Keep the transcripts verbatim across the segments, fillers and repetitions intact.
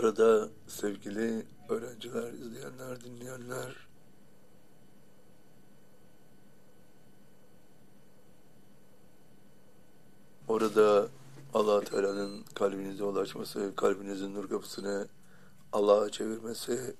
Orada sevgili öğrenciler, izleyenler, dinleyenler, orada Allah Teala'nın kalbinize ulaşması, kalbinizin nur kapısını Allah'a çevirmesi,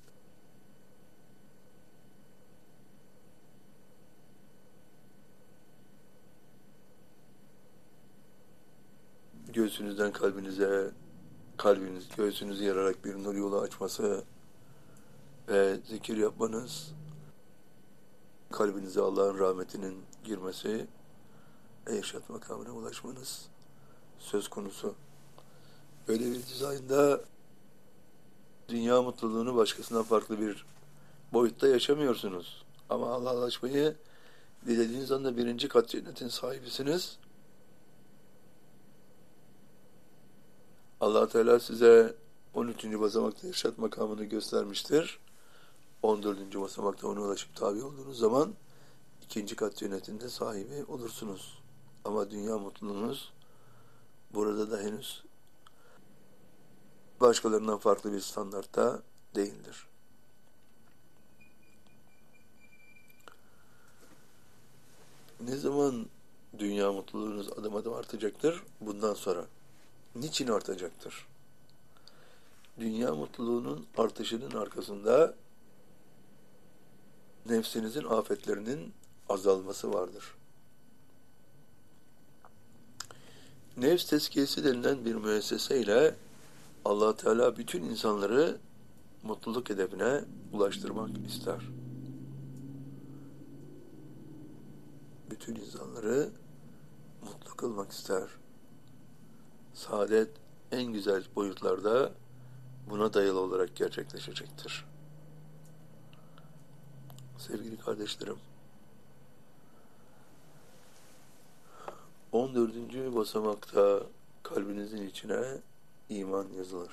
göğsünüzden kalbinize, kalbiniz göğsünüzü yararak bir nur yolu açması ve zikir yapmanız, kalbinize Allah'ın rahmetinin girmesi, irşad makamına ulaşmanız söz konusu. Böyle bir dizaynda dünya mutluluğunu başkasından farklı bir boyutta yaşamıyorsunuz. Ama Allah'a ulaşmayı dilediğiniz anda birinci kat cennetin sahibisiniz. Allah Teala size on üçüncü basamakta irşad makamını göstermiştir. on dördüncü basamakta ona ulaşıp tabi olduğunuz zaman ikinci kat cennetinde sahibi olursunuz. Ama dünya mutluluğunuz burada da henüz başkalarından farklı bir standartta değildir. Ne zaman dünya mutluluğunuz adım adım artacaktır? Bundan sonra. Niçin artacaktır? Dünya mutluluğunun artışının arkasında nefsinizin afetlerinin azalması vardır. Nefs tezkiyesi denilen bir müesseseyle Allah Teala bütün insanları mutluluk hedefine ulaştırmak ister. Bütün insanları mutlu kılmak ister. Saadet en güzel boyutlarda buna dayalı olarak gerçekleşecektir. Sevgili kardeşlerim, on dördüncü basamakta kalbinizin içine iman yazılır.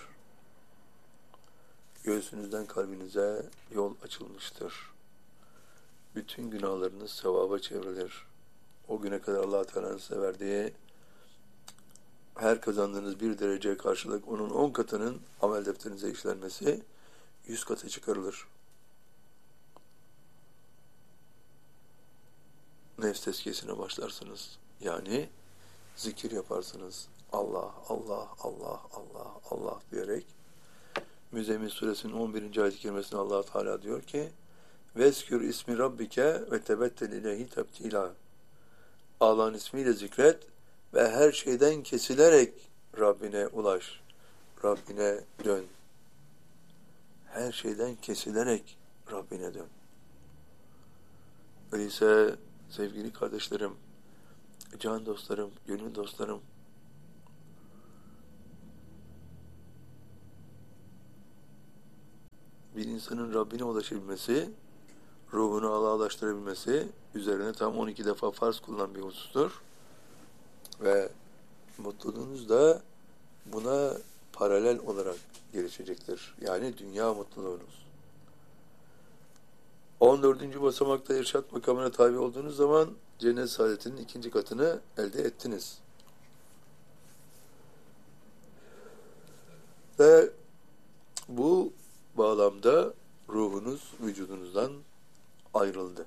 Göğsünüzden kalbinize yol açılmıştır. Bütün günahlarınız sevaba çevrilir. O güne kadar Allah Teala'nın size verdiği her kazandığınız bir dereceye karşılık onun on katının amel defterinize işlenmesi yüz kata çıkarılır. Nefs tezkiyesine başlarsınız. Yani zikir yaparsınız. Allah, Allah, Allah, Allah, Allah diyerek. Müzzemmil suresinin on birinci ayet-i kerimesinde Allah Teala diyor ki: "Veskür ismi rabbike ve tebettel ileyhi tebtila." Allah'ın ismiyle zikret ve her şeyden kesilerek Rabbine ulaş. Rabbine dön. Her şeyden kesilerek Rabbine dön. Öyleyse sevgili kardeşlerim, can dostlarım, gönül dostlarım, bir insanın Rabbine ulaşabilmesi, ruhunu Allah'a ulaştırabilmesi üzerine tam on iki defa farz kılınan bir husustur. Ve mutluluğunuz da buna paralel olarak gelişecektir. Yani dünya mutluluğunuz. on dördüncü basamakta irşad makamına tabi olduğunuz zaman cennet saadetinin ikinci katını elde ettiniz. Ve bu bağlamda ruhunuz vücudunuzdan ayrıldı.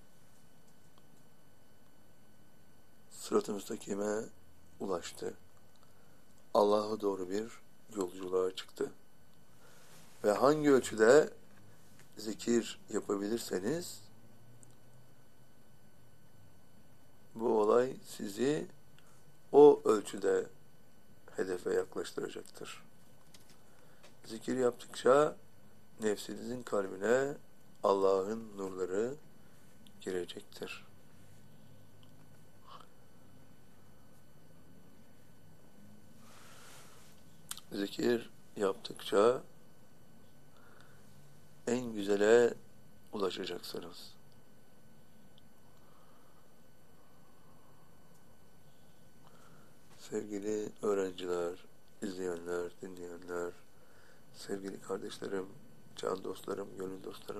Sırat-ı müstakime ulaştı. Allah'a doğru bir yolculuğa çıktı. Ve hangi ölçüde zikir yapabilirseniz bu olay sizi o ölçüde hedefe yaklaştıracaktır. Zikir yaptıkça nefsinizin kalbine Allah'ın nurları girecektir. Zikir yaptıkça en güzele ulaşacaksınız. Sevgili öğrenciler, izleyenler, dinleyenler, sevgili kardeşlerim, can dostlarım, gönül dostlarım,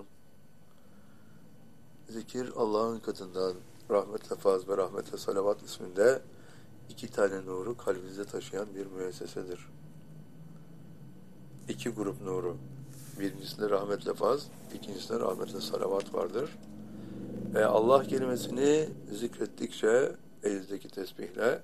zikir Allah'ın katından rahmetle faz ve rahmetle salavat isminde iki tane nuru kalbinize taşıyan bir müessesedir. iki grup nuru. Birincisinde rahmet lefaz, ikincisinde rahmetle salavat vardır. Ve Allah kelimesini zikrettikçe elinizdeki tesbihle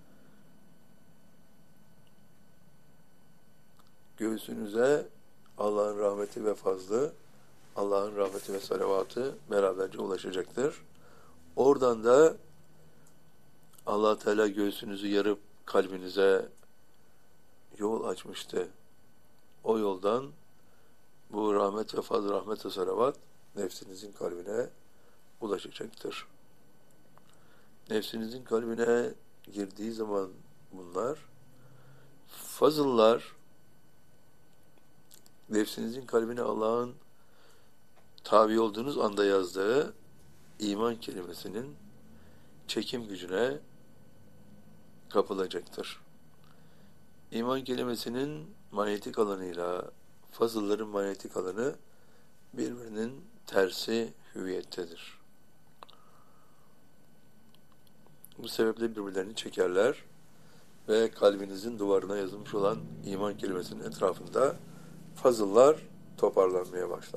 göğsünüze Allah'ın rahmeti ve fazlı, Allah'ın rahmeti ve salavatı beraberce ulaşacaktır. Oradan da Allah Teala göğsünüzü yarıp kalbinize yol açmıştı. O yoldan bu rahmet ve fazl, rahmet ve salavat nefsinizin kalbine ulaşacaktır. Nefsinizin kalbine girdiği zaman bunlar fazıllar nefsinizin kalbine Allah'ın tabi olduğunuz anda yazdığı iman kelimesinin çekim gücüne kapılacaktır. İman kelimesinin manyetik alanıyla fazılların manyetik alanı birbirinin tersi hüviyettedir. Bu sebeple birbirlerini çekerler ve kalbinizin duvarına yazılmış olan iman kelimesinin etrafında fazıllar toparlanmaya başlar.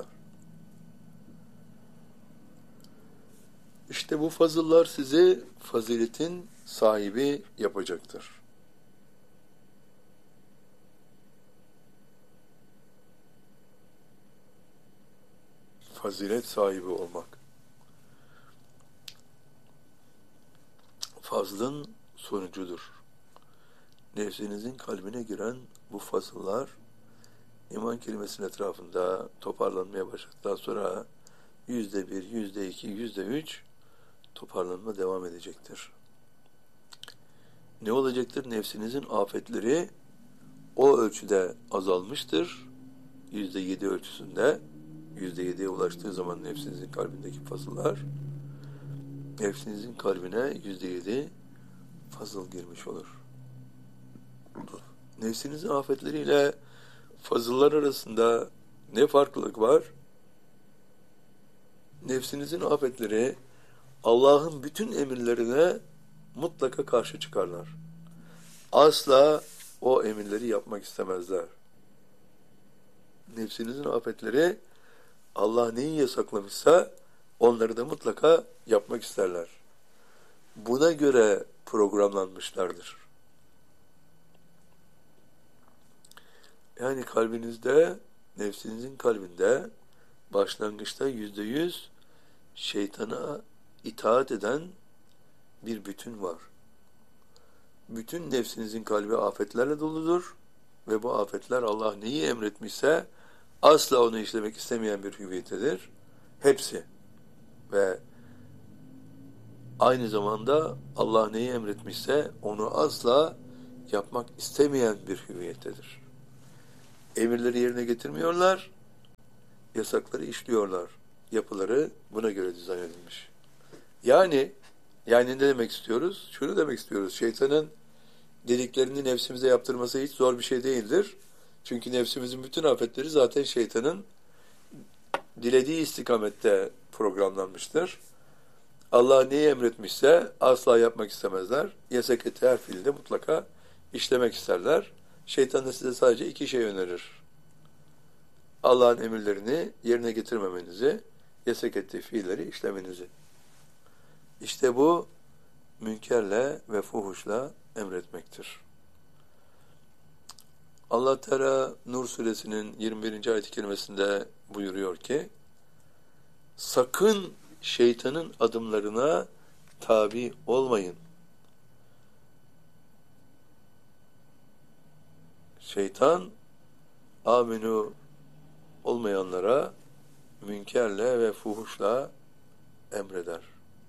İşte bu fazıllar sizi faziletin sahibi yapacaktır. Fazilet sahibi olmak. Fazlın sonucudur. Nefsinizin kalbine giren bu fazıllar iman kelimesinin etrafında toparlanmaya başladıktan sonra yüzde bir, yüzde iki, yüzde üç toparlanma devam edecektir. Ne olacaktır? Nefsinizin afetleri o ölçüde azalmıştır. Yüzde yedi ölçüsünde, yüzde yediye ulaştığı zaman nefsinizin kalbindeki fazıllar, nefsinizin kalbine yüzde yedi fazıl girmiş olur. Nefsinizin afetleriyle fazıllar arasında ne farklılık var? Nefsinizin afetleri Allah'ın bütün emirlerine mutlaka karşı çıkarlar. Asla o emirleri yapmak istemezler. Nefsinizin afetleri Allah neyi yasaklamışsa onları da mutlaka yapmak isterler. Buna göre programlanmışlardır. Yani kalbinizde, nefsinizin kalbinde başlangıçta yüzde yüz şeytana itaat eden bir bütün var. Bütün nefsinizin kalbi afetlerle doludur ve bu afetler Allah neyi emretmişse asla onu işlemek istemeyen bir hüviyettedir. Hepsi. Ve aynı zamanda Allah neyi emretmişse onu asla yapmak istemeyen bir hüviyettedir. Emirleri yerine getirmiyorlar, yasakları işliyorlar. Yapıları buna göre dizayn edilmiş. Yani, yani ne demek istiyoruz? Şunu demek istiyoruz. Şeytanın dediklerini nefsimize yaptırması hiç zor bir şey değildir. Çünkü nefsimizin bütün afetleri zaten şeytanın dilediği istikamette programlanmıştır. Allah neyi emretmişse asla yapmak istemezler. Yasak ettiği her fiilde mutlaka işlemek isterler. Şeytan da size sadece iki şey önerir. Allah'ın emirlerini yerine getirmemenizi, yasak ettiği fiilleri işlemenizi. İşte bu münkerle ve fuhuşla emretmektir. Allah Teala Nur suresinin yirmi birinci ayet-i kerimesinde buyuruyor ki, sakın şeytanın adımlarına tabi olmayın. Şeytan aminu olmayanlara münkerle ve fuhuşla emreder.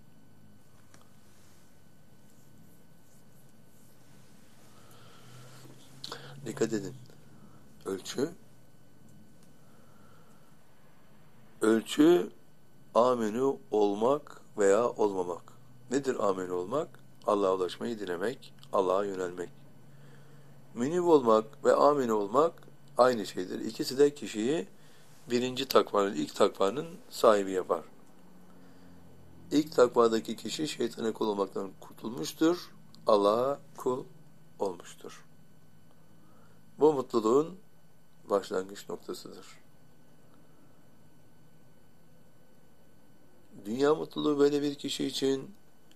Dikkat edin. Ölçü ölçü aminu olmak veya olmamak. Nedir aminu olmak? Allah'a ulaşmayı dilemek, Allah'a yönelmek. Münib olmak ve aminu olmak aynı şeydir. İkisi de kişiyi birinci takvanın, ilk takvanın sahibi yapar. İlk takvadaki kişi şeytana kul olmaktan kurtulmuştur, Allah'a kul olmuştur. Bu mutluluğun başlangıç noktasıdır. Dünya mutluluğu böyle bir kişi için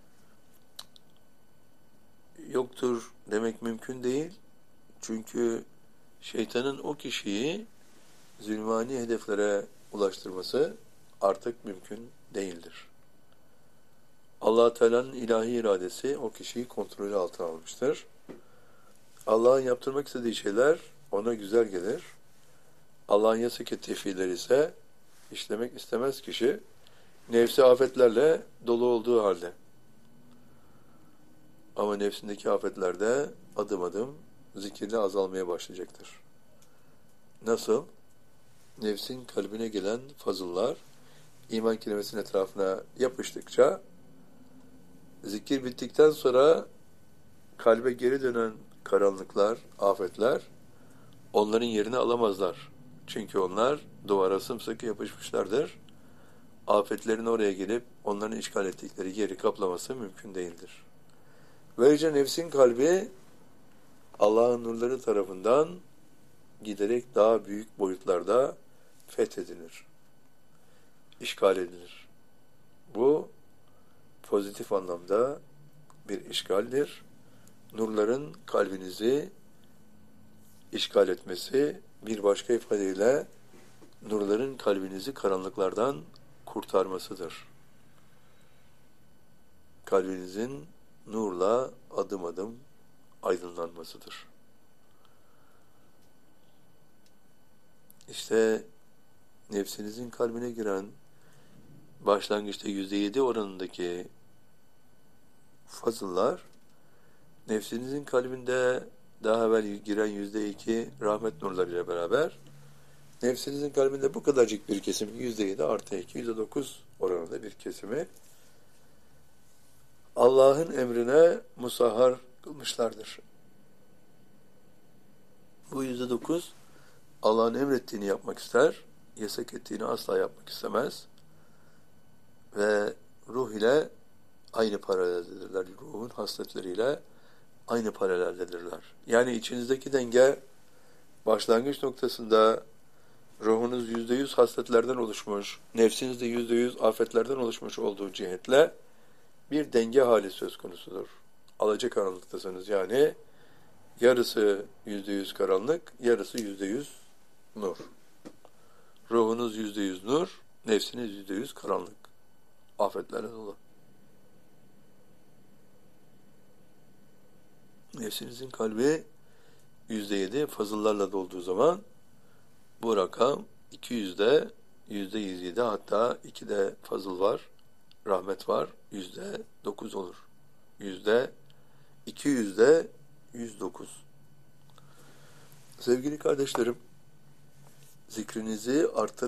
yoktur demek mümkün değil. Çünkü şeytanın o kişiyi zulmani hedeflere ulaştırması artık mümkün değildir. Allah-u Teala'nın ilahi iradesi o kişiyi kontrolü altına almıştır. Allah'ın yaptırmak istediği şeyler ona güzel gelir. Allah'ın yasak ettiği fiiller ise işlemek istemez kişi. Nefsi afetlerle dolu olduğu halde. Ama nefsindeki afetler de adım adım zikirle azalmaya başlayacaktır. Nasıl? Nefsin kalbine gelen fazıllar iman kelimesinin etrafına yapıştıkça zikir bittikten sonra kalbe geri dönen karanlıklar, afetler onların yerini alamazlar. Çünkü onlar duvara sımsıkı yapışmışlardır. Afetlerin oraya gelip onların işgal ettikleri yeri kaplaması mümkün değildir. Böylece nefsin kalbi Allah'ın nurları tarafından giderek daha büyük boyutlarda fethedilir, işgal edilir. Bu pozitif anlamda bir işgaldir. Nurların kalbinizi işgal etmesi, bir başka ifadeyle nurların kalbinizi karanlıklardan kurtarmasıdır. Kalbinizin nurla adım adım aydınlanmasıdır. İşte nefsinizin kalbine giren başlangıçta yüzde yedi oranındaki fazıllar, nefsinizin kalbinde daha evvel giren yüzde iki rahmet nurlarıyla beraber, nefsinizin kalbinde bu kadarcık bir kesimi, yüzde yedi artı iki, yüzde dokuz oranında bir kesimi, Allah'ın emrine musahhar kılmışlardır. Bu yüzde dokuz, Allah'ın emrettiğini yapmak ister, yasak ettiğini asla yapmak istemez ve ruh ile aynı paraleldedirler. Ruhun hasletleriyle aynı paraleldedirler. Yani içinizdeki denge başlangıç noktasında ruhunuz yüzde yüz hasletlerden oluşmuş, nefsiniz de yüzde yüz afetlerden oluşmuş olduğu cihetle bir denge hali söz konusudur. Alacakaranlıktasınız yani yarısı yüzde yüz karanlık, yarısı yüzde yüz nur. Ruhunuz yüzde yüz nur, nefsiniz yüzde yüz karanlık. Afetlerle dolu. Nefsinizin kalbi yüzde yedi fazıllarla dolduğu zaman bu rakam iki yüzde, yüzde yüz yedi, hatta ikide fazıl var, rahmet var, yüzde dokuz olur. Yüzde iki yüzde yüz dokuz. Sevgili kardeşlerim, zikrinizi artırın.